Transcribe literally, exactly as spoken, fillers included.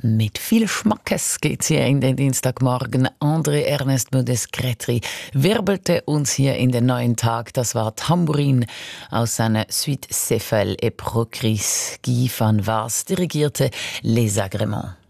Mit viel Schmackes geht's hier in den Dienstagmorgen. André Ernest Modest-Gretry wirbelte uns hier in den neuen Tag. Das war Tambourin aus seiner Suite Céphale et Procris. Guy van Waas dirigierte Les Agréments.